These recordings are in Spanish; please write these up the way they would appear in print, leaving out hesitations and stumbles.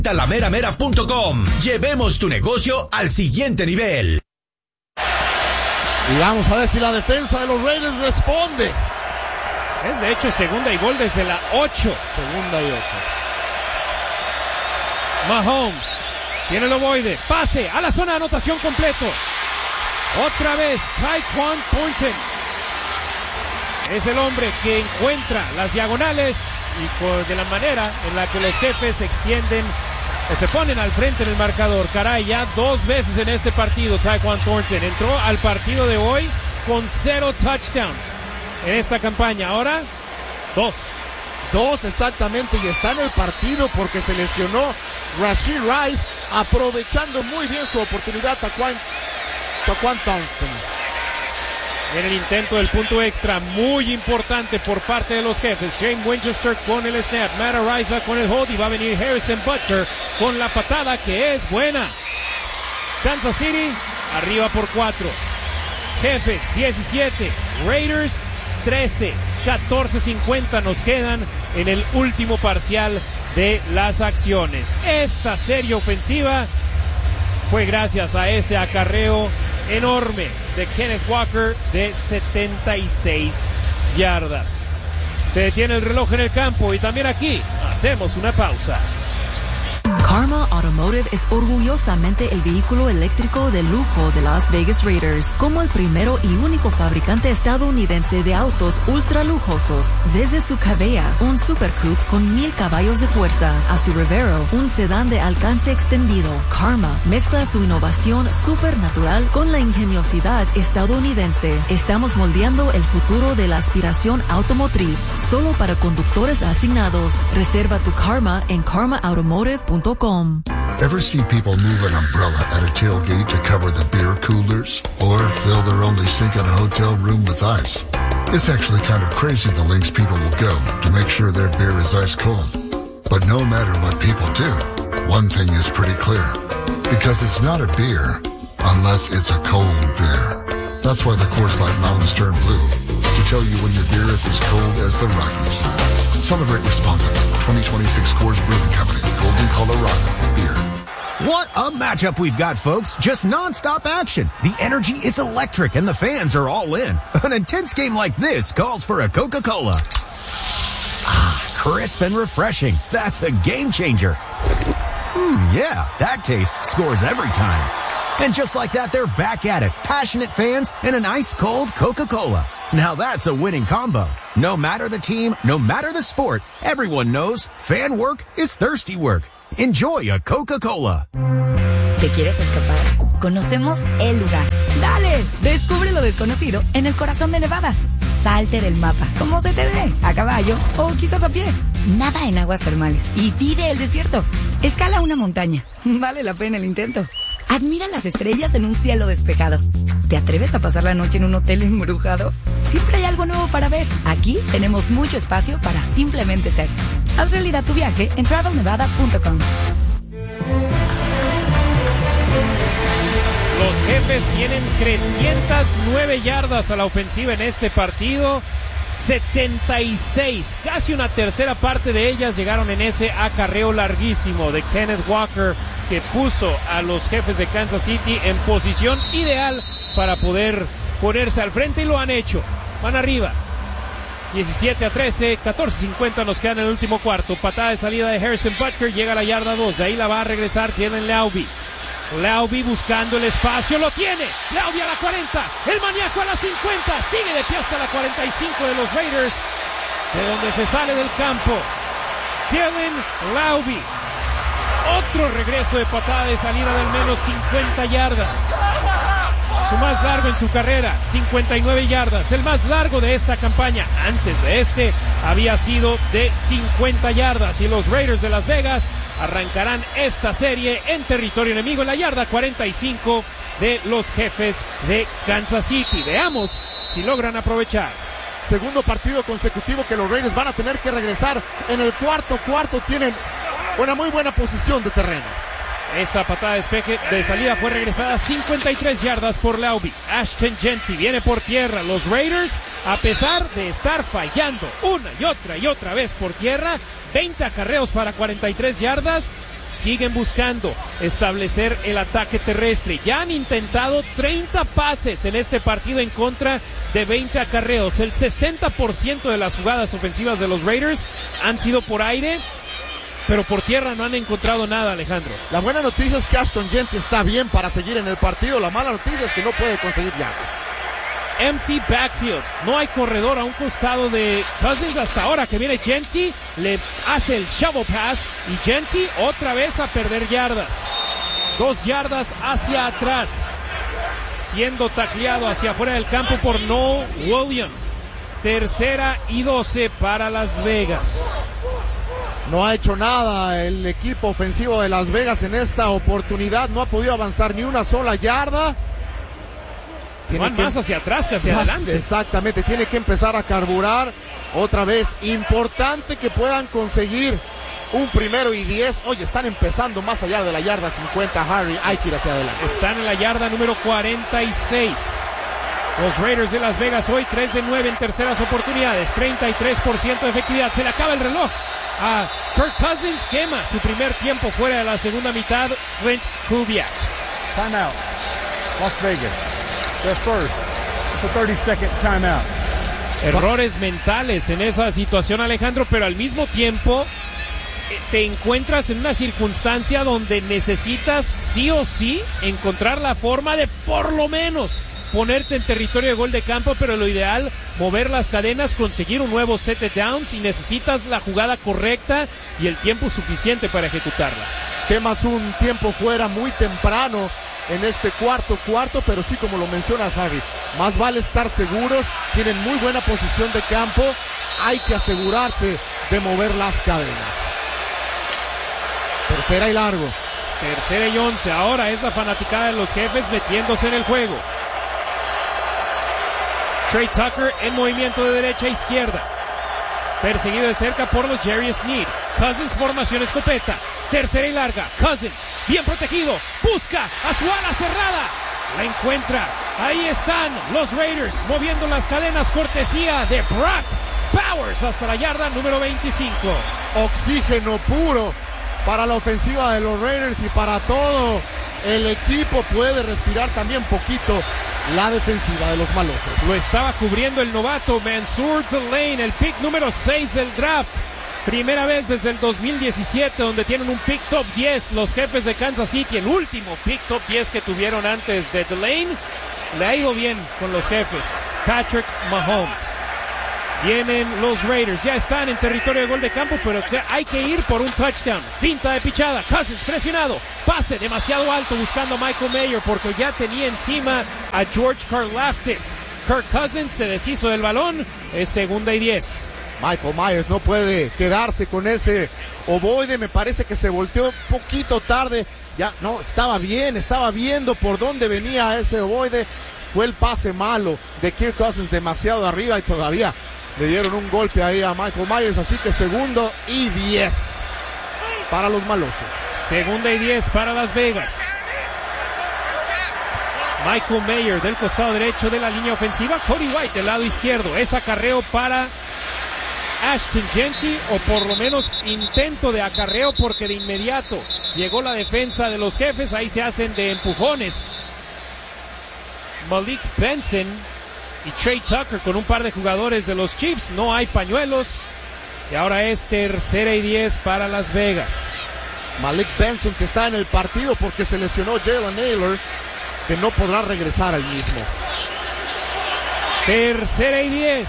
Talameramera.com. Llevemos tu negocio al siguiente nivel. Y vamos a ver si la defensa de los Raiders responde. Es de hecho segunda y gol desde la 8. Segunda y 8. Mahomes tiene el ovoide. Pase a la zona de anotación completo. Otra vez Tyquan Thornton. Es el hombre que encuentra las diagonales y de la manera en la que los jefes se extienden o se ponen al frente en el marcador. Caray, ya 2 veces en este partido Tyquan Thornton entró al partido de hoy con 0 touchdowns en esta campaña. Ahora 2 exactamente, y está en el partido porque se lesionó Rashee Rice, aprovechando muy bien su oportunidad Tyquan Thornton. En el intento del punto extra, muy importante por parte de los jefes. James Winchester con el snap, Matt Araiza con el hold y va a venir Harrison Butker con la patada que es buena. Kansas City arriba por 4. Jefes 17, Raiders 13, 14:50 nos quedan en el último parcial de las acciones. Esta serie ofensiva fue gracias a ese acarreo enorme de Kenneth Walker de 76 yardas. Se detiene el reloj en el campo y también aquí hacemos una pausa. Karma Automotive es orgullosamente el vehículo eléctrico de lujo de Las Vegas Raiders, como el primero y único fabricante estadounidense de autos ultra lujosos. Desde su Cabella, un Super Coupe con 1000 caballos de fuerza, a su Revero, un sedán de alcance extendido, Karma mezcla su innovación supernatural con la ingeniosidad estadounidense. Estamos moldeando el futuro de la aspiración automotriz, solo para conductores asignados. Reserva tu Karma en karmaautomotive.com. Ever see people move an umbrella at a tailgate to cover the beer coolers? Or fill their only sink at a hotel room with ice? It's actually kind of crazy the lengths people will go to make sure their beer is ice cold. But no matter what people do, one thing is pretty clear. Because it's not a beer unless it's a cold beer. That's why the Coors Light mountains turn blue. To tell you when your beer is as cold as the Rockies. Celebrate responsibly. 2026 Coors Brewing Company, Golden, Colorado. Beer. What a matchup we've got, folks. Just non-stop action. The energy is electric and the fans are all in. An intense game like this calls for a Coca-Cola. Crisp and refreshing. That's a game changer. Yeah, that taste scores every time. And just like that, they're back at it. Passionate fans and an ice-cold Coca-Cola. Now that's a winning combo. No matter the team, no matter the sport, everyone knows fan work is thirsty work. Enjoy a Coca-Cola. ¿Te quieres escapar? Conocemos el lugar. ¡Dale! Descubre lo desconocido en el corazón de Nevada. Salte del mapa, como se te dé, a caballo o quizás a pie. Nada en aguas termales y vive el desierto. Escala una montaña. Vale la pena el intento. Admira las estrellas en un cielo despejado. ¿Te atreves a pasar la noche en un hotel embrujado? Siempre hay algo nuevo para ver. Aquí tenemos mucho espacio para simplemente ser. Haz realidad tu viaje en travelnevada.com. Los jefes tienen 309 yardas a la ofensiva en este partido. 76, casi una tercera parte de ellas llegaron en ese acarreo larguísimo de Kenneth Walker, que puso a los jefes de Kansas City en posición ideal para poder ponerse al frente, y lo han hecho. Van arriba 17-13, 14:50 nos quedan en el último cuarto. Patada de salida de Harrison Butker, llega a la yarda 2, de ahí la va a regresar Jalen Leauby buscando el espacio, lo tiene, Leauby a la 40, el maníaco a la 50, sigue de pie hasta la 45 de los Raiders, de donde se sale del campo Jalen Leauby. Otro regreso de patada de salida de al menos 50 yardas. Su más largo en su carrera, 59 yardas. El más largo de esta campaña, antes de este, había sido de 50 yardas. Y los Raiders de Las Vegas arrancarán esta serie en territorio enemigo en la yarda 45 de los jefes de Kansas City. Veamos si logran aprovechar. Segundo partido consecutivo que los Raiders van a tener que regresar. En el cuarto tienen una muy buena posición de terreno. Esa patada de despeje de salida fue regresada 53 yardas por Leauby. Ashton Jeanty viene por tierra. Los Raiders, a pesar de estar fallando una y otra vez por tierra, 20 acarreos para 43 yardas, siguen buscando establecer el ataque terrestre. Ya han intentado 30 pases en este partido en contra de 20 acarreos. El 60% de las jugadas ofensivas de los Raiders han sido por aire, pero por tierra no han encontrado nada, Alejandro. La buena noticia es que Ashton Jeanty está bien para seguir en el partido. La mala noticia es que no puede conseguir yardas. Empty backfield, no hay corredor a un costado de Cousins hasta ahora que viene Jeanty, le hace el shovel pass y Jeanty otra vez a perder yardas. 2 yardas hacia atrás, siendo tacleado hacia afuera del campo por Noah Williams. 3ª y 12 para Las Vegas. No ha hecho nada el equipo ofensivo de Las Vegas en esta oportunidad, no ha podido avanzar ni una sola yarda. Van más hacia atrás que hacia adelante. Exactamente, tiene que empezar a carburar otra vez. Importante que puedan conseguir un 1º y 10. Oye, están empezando más allá de la yarda 50, Harry. Hay que ir hacia adelante. Están en la yarda número 46. Los Raiders de Las Vegas hoy 3 de 9 en terceras oportunidades. 33% de efectividad. Se le acaba el reloj a Kirk Cousins. Quema su primer tiempo fuera de la segunda mitad. Rich Kubiak. Timeout. Las Vegas. The first. It's a 30-second timeout. Errores mentales en esa situación, Alejandro, pero al mismo tiempo te encuentras en una circunstancia donde necesitas sí o sí encontrar la forma de por lo menos ponerte en territorio de gol de campo, pero lo ideal, mover las cadenas, conseguir un nuevo set de downs y necesitas la jugada correcta y el tiempo suficiente para ejecutarla. Quemas un tiempo fuera muy temprano en este cuarto, pero sí, como lo menciona Harry, más vale estar seguros, tienen muy buena posición de campo, hay que asegurarse de mover las cadenas. 3ª y largo. 3ª y 11, ahora esa fanaticada de los Jefes metiéndose en el juego. Trey Tucker en movimiento de derecha a izquierda, perseguido de cerca por los Jerry Sneed. Cousins formación escopeta, 3ª y larga. Cousins bien protegido, busca a su ala cerrada, la encuentra. Ahí están los Raiders moviendo las cadenas, cortesía de Brock Bowers hasta la yarda número 25. Oxígeno puro para la ofensiva de los Raiders y para todo el equipo. Puede respirar también poquito la defensiva de los malosos. Lo estaba cubriendo el novato Mansour Delane, el pick número 6 del draft. Primera vez desde el 2017 donde tienen un pick top 10 los Jefes de Kansas City. El último pick top 10 que tuvieron antes de Delane. Le ha ido bien con los Jefes. Patrick Mahomes. Vienen los Raiders, ya están en territorio de gol de campo, pero hay que ir por un touchdown. Finta de pichada, Cousins presionado, pase demasiado alto buscando a Michael Mayer porque ya tenía encima a George Karlaftis. Kirk Cousins se deshizo del balón, es 2ª y 10. Michael Myers no puede quedarse con ese ovoide, me parece que se volteó un poquito tarde. Ya no, estaba bien, estaba viendo por dónde venía ese ovoide. Fue el pase malo de Kirk Cousins demasiado arriba y todavía le dieron un golpe ahí a Michael Myers, así que 2ª y 10 para los malosos. 2ª y 10 para Las Vegas. Michael Mayer del costado derecho de la línea ofensiva, Cody White del lado izquierdo. Es acarreo para Ashton Jeanty, o por lo menos intento de acarreo, porque de inmediato llegó la defensa de los Jefes. Ahí se hacen de empujones Malik Benson y Trey Tucker con un par de jugadores de los Chiefs. No hay pañuelos y ahora es 3ª y 10 para Las Vegas. Malik Benson, que está en el partido porque se lesionó Jalen Naylor, que no podrá regresar al mismo. 3ª y 10.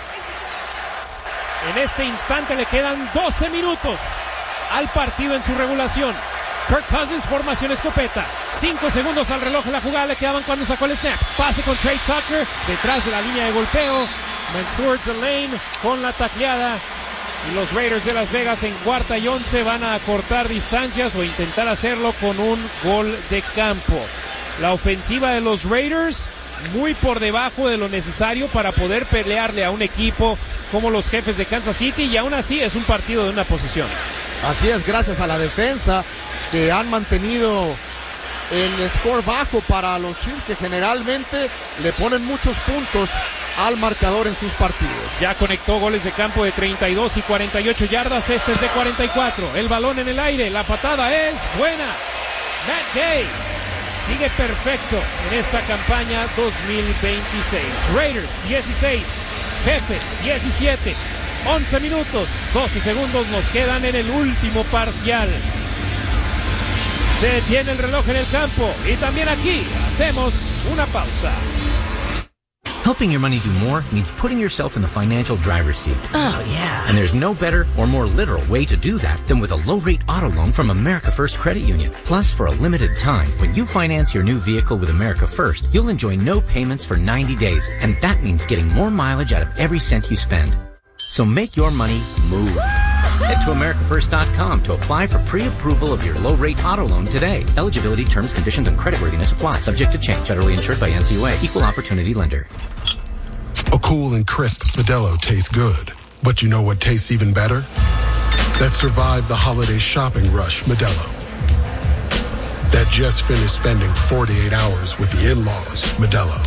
En este instante le quedan 12 minutos al partido en su regulación. Kirk Cousins, formación escopeta. 5 segundos al reloj de la jugada le quedaban cuando sacó el snap. Pase con Trey Tucker detrás de la línea de golpeo. Mansour Delane con la tacleada. Y los Raiders de Las Vegas en 4ª y 11 van a acortar distancias o intentar hacerlo con un gol de campo. La ofensiva de los Raiders muy por debajo de lo necesario para poder pelearle a un equipo como los Jefes de Kansas City, y aún así es un partido de una posesión. Así es, gracias a la defensa que han mantenido el score bajo para los Chiefs, que generalmente le ponen muchos puntos al marcador en sus partidos. Ya conectó goles de campo de 32 y 48 yardas, este es de 44. El balón en el aire, la patada es buena. Matt Gay sigue perfecto en esta campaña 2026. Raiders 16, Jefes 17. 11 minutos, 12 segundos nos quedan en el último parcial. Se detiene el reloj en el campo y también aquí hacemos una pausa. Helping your money do more means putting yourself in the financial driver's seat. Oh, yeah. And there's no better or more literal way to do that than with a low-rate auto loan from America First Credit Union. Plus, for a limited time, when you finance your new vehicle with America First, you'll enjoy no payments for 90 days. And that means getting more mileage out of every cent you spend. So make your money move. Head to AmericaFirst.com to apply for pre-approval of your low-rate auto loan today. Eligibility, terms, conditions, and creditworthiness apply. Subject to change. Federally insured by NCUA. Equal opportunity lender. A cool and crisp Modelo tastes good. But you know what tastes even better? That survived the holiday shopping rush, Modelo. That just finished spending 48 hours with the in-laws, Modelo.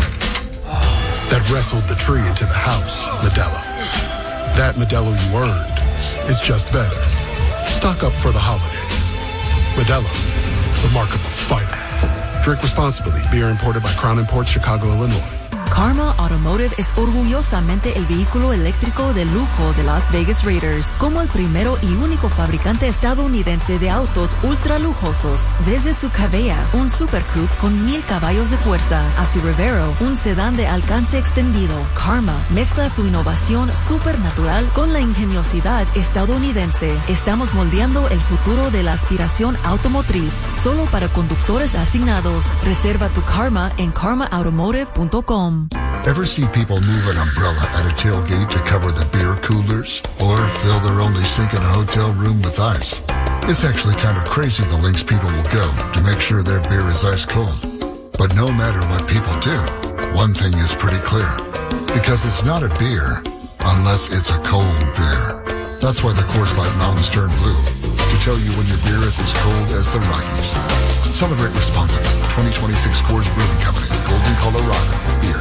That wrestled the tree into the house, Modelo. That Modelo you earned is just better. Stock up for the holidays. Modelo, the mark of a fighter. Drink responsibly. Beer imported by Crown Imports, Chicago, Illinois. Karma Automotive es orgullosamente el vehículo eléctrico de lujo de Las Vegas Raiders, como el primero y único fabricante estadounidense de autos ultra lujosos. Desde su Cavea, un Super Coupe con 1000 caballos de fuerza, a su Revero, un sedán de alcance extendido, Karma mezcla su innovación supernatural con la ingeniosidad estadounidense. Estamos moldeando el futuro de la aspiración automotriz, solo para conductores asignados. Reserva tu Karma en karmaautomotive.com. Ever see people move an umbrella at a tailgate to cover the beer coolers? Or fill their only sink in a hotel room with ice? It's actually kind of crazy the lengths people will go to make sure their beer is ice cold. But no matter what people do, one thing is pretty clear. Because it's not a beer unless it's a cold beer. That's why the Coors Light Mountains turn blue. To tell you when your beer is as cold as the Rockies. Celebrate responsibly. 2026 Coors Brewing Company. Golden, Colorado. Beer.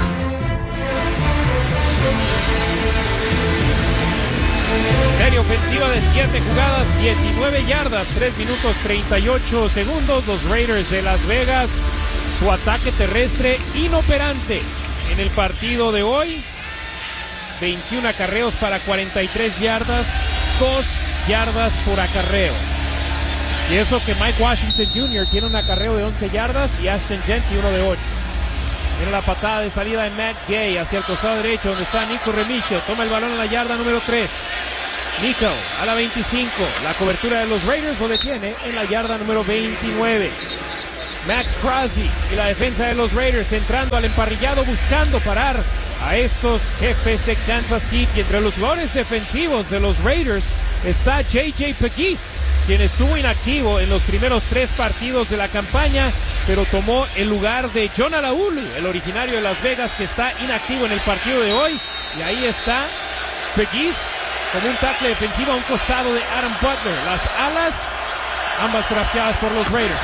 Serie ofensiva de 7 jugadas, 19 yardas, 3 minutos 38 segundos. Los Raiders de Las Vegas, su ataque terrestre inoperante en el partido de hoy. 21 acarreos para 43 yardas, 2 yardas por acarreo. Y eso que Mike Washington Jr. tiene un acarreo de 11 yardas y Ashton Jeanty uno de 8. Tiene la patada de salida de Matt Gay hacia el costado derecho donde está Nico Remigio. Toma el balón en la yarda número 3. Nico a la 25. La cobertura de los Raiders lo detiene en la yarda número 29. Max Crosby y la defensa de los Raiders entrando al emparrillado buscando parar a estos Jefes de Kansas City. Entre los jugadores defensivos de los Raiders está J.J. Pegues, quien estuvo inactivo en los primeros 3 partidos de la campaña, pero tomó el lugar de John Alaulu, el originario de Las Vegas, que está inactivo en el partido de hoy. Y ahí está Pegues como un tackle defensivo a un costado de Adam Butler. Las alas, ambas drafteadas por los Raiders.